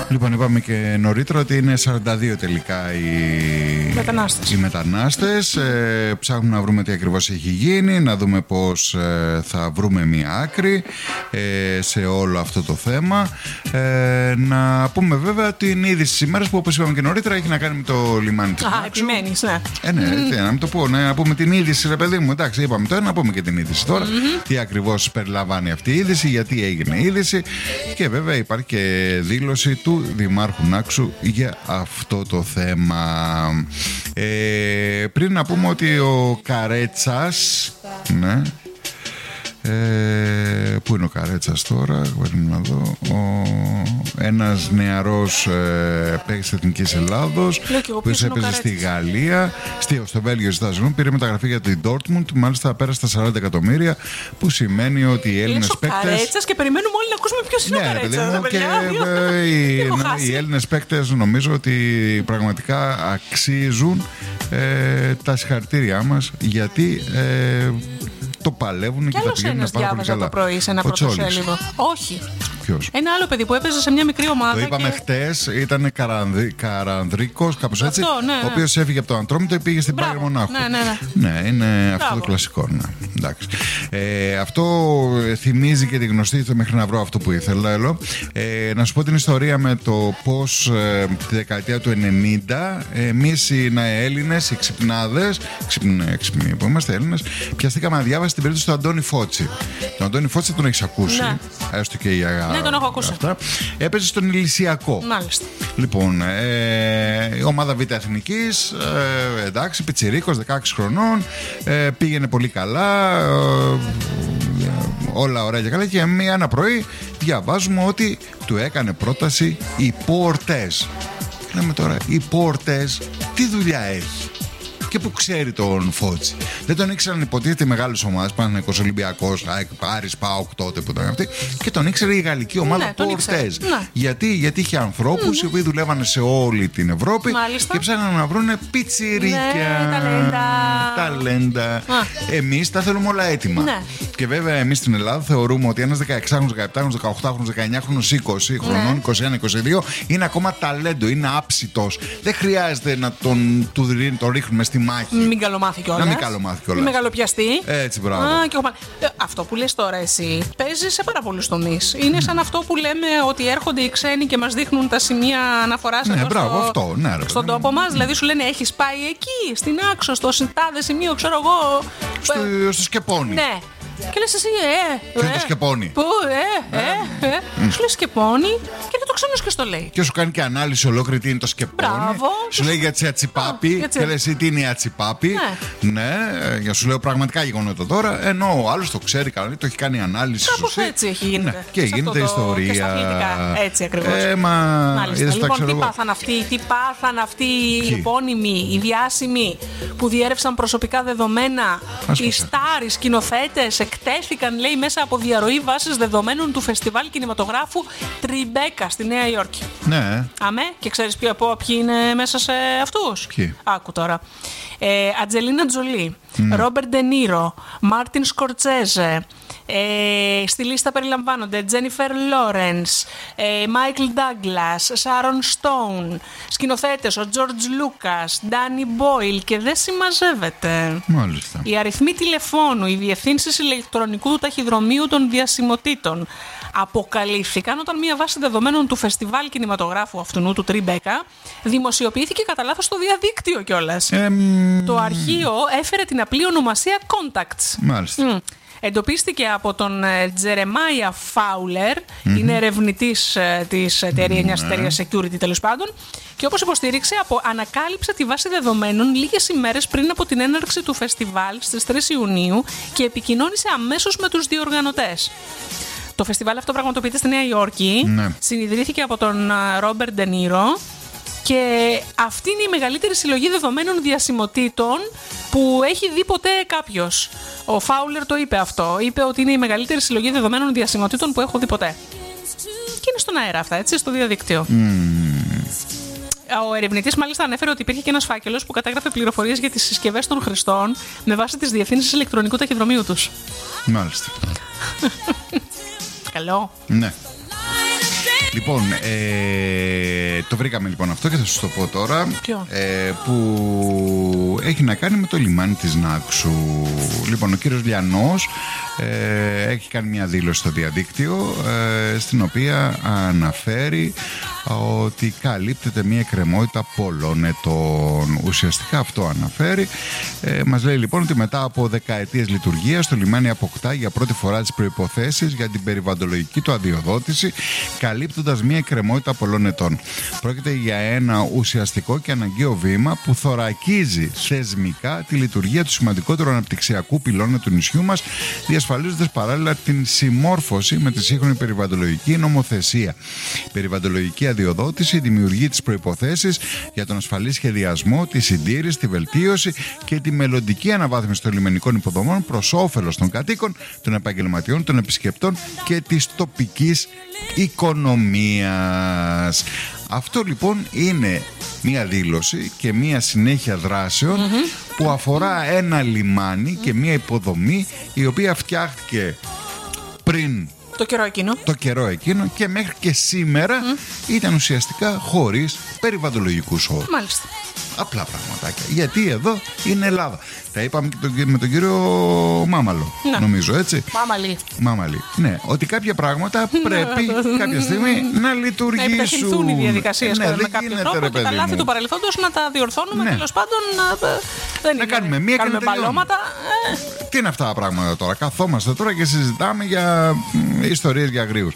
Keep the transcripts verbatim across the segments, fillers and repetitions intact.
Λοιπόν, είπαμε και νωρίτερα ότι είναι σαράντα δύο τελικά οι μετανάστες. Οι μετανάστες. Ε, ψάχνουμε να βρούμε τι ακριβώς έχει γίνει, να δούμε πώς ε, θα βρούμε μία άκρη ε, σε όλο αυτό το θέμα. Ε, να πούμε βέβαια την είδηση της ημέρας που, όπως είπαμε και νωρίτερα, έχει να κάνει με το λιμάνι της Α, Νάξου. επιμένεις, ναι. Ε, ναι, mm-hmm. τι, να μην το πω, ναι, να πούμε την είδηση, ρε παιδί μου. Εντάξει, είπαμε τώρα, να πούμε και την είδηση τώρα. Mm-hmm. Τι ακριβώς περιλαμβάνει αυτή η είδηση, γιατί έγινε η είδηση. Και βέβαια υπάρχει και δήλωση του Δημάρχου Νάξου για αυτό το θέμα. Ε, πριν να πούμε ότι ο Καρέτσας, ναι, ε, πού είναι ο Καρέτσας τώρα, πρέπει να δω, ο, ένας νεαρός ε, παίκτης Εθνικής Ελλάδος που έπαιζε στη Γαλλία, στη, στο Βέλγιο, ζητά συγγνώμη, πήρε μεταγραφή για την Dortmund, μάλιστα πέρασε τα σαράντα εκατομμύρια, που σημαίνει ότι οι Έλληνες παίκτες... Καρέτσας και περιμένουμε όλοι να ακούσουμε ποιος είναι, ναι, ο Καρέτσας. Και ε, οι, οι Έλληνες παίκτες νομίζω ότι πραγματικά αξίζουν ε, τα συγχαρητήριά μας, γιατί ε, το παλεύουν και, και τα πηγαίνουν πάρα πολύ καλά. Το πρωί σε ένα πρωτοσέλιδο. Όχι. Ποιος? Ένα άλλο παιδί που έπαιζε σε μια μικρή ομάδα. Το είπαμε και... χτες, ήταν Καρανδρί, Καρανδρίκος, κάπως έτσι. Αυτό, ναι, ναι. Ο οποίος έφυγε από το Αντρόμητο και πήγε στην Bayern Μονάχου. Ναι, ναι, ναι. Ναι, είναι Μπράβο. Αυτό το κλασικό. Ναι. Εντάξει. Ε, αυτό θυμίζει και τη γνωστή, μέχρι να βρω αυτό που ήθελα. Έλο. Ε, να σου πω την ιστορία με το πώς ε, τη δεκαετία του ενενήντα εμείς οι Έλληνες, οι ξυπνάδες, ξυπνοί που είμαστε Έλληνες, πιαστήκαμε να διάβαση την περίπτωση του Αντώνη Φώτση. Τον Αντώνη Φώτση τον έχεις ακούσει. Ναι. Έστω και η αγάπη. Ναι, τον έχω ακούσει. Αυτά. Έπαιζε στον Ηλυσιακό. Μάλιστα. Λοιπόν, ε, η ομάδα Β' Εθνικής, ε, εντάξει, πιτσιρίκος, δεκαέξι χρονών, ε, πήγαινε πολύ καλά, ε, όλα ωραία και καλά, και μία ένα πρωί διαβάζουμε ότι του έκανε πρόταση η Πορτές. Λέμε τώρα, η Πορτές τι δουλειά έχει και που ξέρει τον Φώτση? Δεν τον ήξεραν, υποτίθεται, οι μεγάλες ομάδες, Παναθηναϊκός, Ολυμπιακός, ΑΕΚ, Άρης, ΠΑΟΚ τότε που ήταν αυτή, και τον ήξερε η γαλλική ομάδα, ναι, Πορτές. Ναι. Γιατί, γιατί είχε ανθρώπους mm-hmm. οι οποίοι δουλεύανε σε όλη την Ευρώπη. Μάλιστα. Και ψάχναν να βρουν πιτσιρίκια. Ναι, ταλέντα. ταλέντα. Εμείς τα θέλουμε όλα έτοιμα. Ναι. Και βέβαια εμείς στην Ελλάδα θεωρούμε ότι ένας δεκαεξάχρονος, δεκαεπτάχρονος, δεκαοκτάχρονος, δεκαεννιάχρονος, είκοσι χρονών, ναι. είκοσι ένα είκοσι δύο είναι ακόμα ταλέντο, είναι άψητος. Δεν χρειάζεται να τον, του, τον ρίχνουμε στη μάχη. Μην καλομάθει κιόλας. Να μην καλομάθει κιόλας. Μην μεγαλοπιαστεί. Έτσι, μπράβο. Α, και ο... Αυτό που λες τώρα εσύ παίζει σε πάρα πολλούς τομείς. Είναι σαν αυτό που λέμε ότι έρχονται οι ξένοι και μας δείχνουν τα σημεία αναφοράς. Ναι, εδώ μπράβο, στο... αυτό. Ναι, ρε, στον τόπο μας. Δηλαδή σου λένε έχεις πάει εκεί, στην Άξο, στο τάδε σημείο, ξέρω εγώ. Στο, στο Σκεπώνι. Ναι. Και λες εσύ, ε, Ποιο ε, είναι το Σκεπώνι? Πού, ε, ε, ε, ε. Σου λέει Σκεπώνι και έρχεται το ξένος και στο λέει. Και σου κάνει και ανάλυση ολόκληρη τι είναι το Σκεπώνι. Μπράβο. Σου λέει για τσιατσιπάπι και λες εσύ τι είναι η ατσιπάπι. Ναι, ναι, για σου λέω πραγματικά γεγονότα τώρα. Ενώ ο άλλος το ξέρει καλά, το έχει κάνει ανάλυση. Κάπως έτσι έχει γίνεται. Ναι, και γίνεται ιστορία. Και στα αθλητικά, έτσι ακριβώς. Ε, μα... Μάλιστα. Λοιπόν, τι πάθαν αυτοί, τι πάθαν αυτοί οι επώνυμοι, οι διάσημοι που διέρευσαν προσωπικά δεδομένα, οι στάρ, οι σκηνοθέτες, εκτέθηκαν, λέει, μέσα από διαρροή βάσης δεδομένων του φεστιβάλ κινηματογράφου Τριμπέκα στη Νέα Υόρκη. Ναι. Αμέ, και ξέρεις ποιοι, ποιοι είναι μέσα σε αυτούς? Ποιοι? Άκου τώρα. Ε, Ατζελίνα Τζολί, Ρόμπερτ Ντενίρο, Μάρτιν Σκορτσέζε. Ε, στη λίστα περιλαμβάνονται Τζένιφερ Λόρενς, Μάικλ Ντάγκλας, Σάρον Στόουν, σκηνοθέτες ο Τζορτζ Λούκας, Ντάνι Μπόιλ, και δεν συμμαζεύεται. Μάλιστα. Οι αριθμοί τηλεφώνου, οι διευθύνσεις ηλεκτρονικού ταχυδρομείου των διασημοτήτων αποκαλύφθηκαν όταν μία βάση δεδομένων του φεστιβάλ κινηματογράφου αυτού του Τριμπέκα δημοσιοποιήθηκε κατά λάθος στο διαδίκτυο κιόλας. Ε, Το αρχείο έφερε την απλή ονομασία Contacts. Μάλιστα. Mm. Εντοπίστηκε από τον Τζερεμάια Φάουλερ, mm-hmm. είναι ερευνητής της εταιρείας, μιας εταιρείας security τέλος πάντων, και όπως υποστήριξε, από, ανακάλυψε τη βάση δεδομένων λίγες ημέρες πριν από την έναρξη του φεστιβάλ στις τρεις Ιουνίου και επικοινώνησε αμέσως με τους διοργανωτές. Το φεστιβάλ αυτό πραγματοποιείται στη Νέα Υόρκη, ναι. Συνιδρύθηκε από τον Ρόμπερτ Ντενίρο και αυτή είναι η μεγαλύτερη συλλογή δεδομένων διασημοτήτων που έχει δει ποτέ κάποιος. Ο Φάουλερ το είπε αυτό. Είπε ότι είναι η μεγαλύτερη συλλογή δεδομένων διασημοτήτων που έχω δει ποτέ. Και είναι στον αέρα αυτά, έτσι, στο διαδίκτυο. Mm. Ο ερευνητής μάλιστα ανέφερε ότι υπήρχε και ένας φάκελος που κατάγραφε πληροφορίες για τις συσκευές των χρηστών με βάση τις διευθύνσεις ηλεκτρονικού ταχυδρομείου τους. Μάλιστα. Καλό. Ναι. Λοιπόν, ε, το βρήκαμε λοιπόν αυτό και θα σας το πω τώρα. Ε, που έχει να κάνει με το λιμάνι της Νάξου. Λοιπόν, ο κύριος Λιανός ε, έχει κάνει μια δήλωση στο διαδίκτυο ε, στην οποία αναφέρει ότι καλύπτεται μια εκκρεμότητα πολλών ετών. Ουσιαστικά αυτό αναφέρει. Ε, μας λέει λοιπόν ότι μετά από δεκαετίες λειτουργίας το λιμάνι αποκτά για πρώτη φορά τις προϋποθέσεις για την περιβαλλοντολογική του αδειοδότηση, καλύπτοντας μια εκκρεμότητα πολλών ετών. Πρόκειται για ένα ουσιαστικό και αναγκαίο βήμα που θωρακίζει θεσμικά τη λειτουργία του σημαντικότερου αναπτυξιακού πυλώνα του νησιού μας, διασφαλίζοντας παράλληλα την συμμόρφωση με τη σύγχρονη περιβαλλοντολογική νομοθεσία. Η περιβαλλοντολογική αδειοδότηση δημιουργεί τις προϋποθέσεις για τον ασφαλή σχεδιασμό, τη συντήρηση, τη βελτίωση και τη μελλοντική αναβάθμιση των λιμενικών υποδομών προς όφελος των κατοίκων, των επαγγελματιών, των επισκεπτών και της τοπικής οικονομίας. Αυτό λοιπόν είναι μία δήλωση και μία συνέχεια δράσεων mm-hmm. που αφορά ένα λιμάνι και μία υποδομή η οποία φτιάχτηκε πριν το καιρό εκείνο. Το καιρό εκείνο και μέχρι και σήμερα mm. ήταν ουσιαστικά χωρίς περιβαλλοντολογικούς όρους. Μάλιστα. Απλά πραγματάκια. Γιατί εδώ είναι Ελλάδα. Τα είπαμε και με τον κύριο Μάμαλο, ναι. νομίζω, έτσι. Μάμαλη. Μάμαλη. Ναι, ότι κάποια πράγματα πρέπει κάποια στιγμή να λειτουργήσουν. Να επιταχυνθούν οι διαδικασίες ναι, με κάποιο τρόπο ρε, και τα λάθη του παρελθόντος να τα διορθώνουμε, ναι. τέλος πάντων. Να, δεν να είναι, κάνουμε μία κάνουμε και να μπαλώματα. Ε. Τι είναι αυτά τα πράγματα τώρα. Καθόμαστε τώρα και συζητάμε για ιστορίες για αγρίους.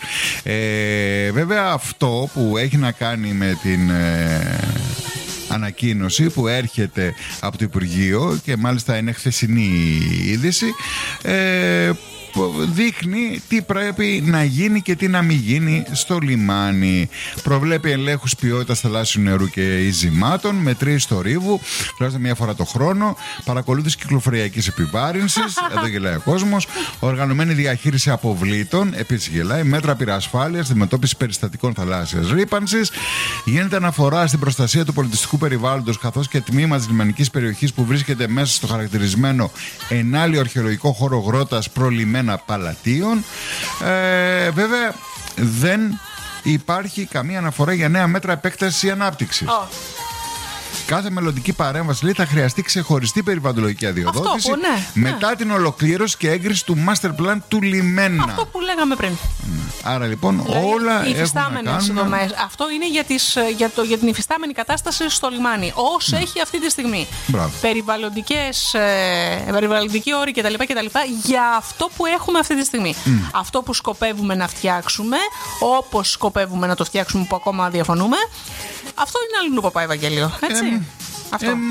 Ε, βέβαια αυτό που έχει να κάνει με την ε, ανακοίνωση που έρχεται από το Υπουργείο και μάλιστα είναι χθεσινή είδηση, ε, δείχνει τι πρέπει να γίνει και τι να μην γίνει στο λιμάνι. Προβλέπει ελέγχους ποιότητας θαλάσσιου νερού και ειζημάτων, μετρήσεις θορύβου, τουλάχιστον μία φορά το χρόνο, παρακολούθηση κυκλοφοριακής επιβάρυνσης, εδώ γελάει ο κόσμος, οργανωμένη διαχείριση αποβλήτων, επίσης γελάει, μέτρα πυρασφάλειας, αντιμετώπιση περιστατικών θαλάσσιας ρύπανσης, γίνεται αναφορά στην προστασία του πολιτιστικού περιβάλλοντος καθώς και τμήμα της λιμανικής περιοχής που βρίσκεται μέσα στο χαρακτηρισμένο ενάλιο αρχαιολογικό χώρο Γρότας προλιμμένα Παλατίων. Ε, βέβαια δεν υπάρχει καμία αναφορά για νέα μέτρα επέκτασης ή ανάπτυξης. Oh. Κάθε μελλοντική παρέμβαση λέει, θα χρειαστεί ξεχωριστή περιβαλλοντολογική αδειοδότηση που, ναι, μετά ναι. την ολοκλήρωση και έγκριση του master plan του λιμένα. Αυτό που λέγαμε πριν. Άρα λοιπόν δηλαδή, όλα οι υφιστάμενες δομές. Αυτό είναι για, τις, για, το, για την υφιστάμενη κατάσταση στο λιμάνι. Όσο ναι. έχει αυτή τη στιγμή. Περιβαλλοντικές, ε, περιβαλλοντικοί όροι κτλ, κτλ. Για αυτό που έχουμε αυτή τη στιγμή. Mm. Αυτό που σκοπεύουμε να φτιάξουμε, όπως σκοπεύουμε να το φτιάξουμε που ακόμα διαφωνούμε. Αυτό είναι αλλού που πάει Ευαγγέλιο. Έτσι. Ε, αυτό. Ε,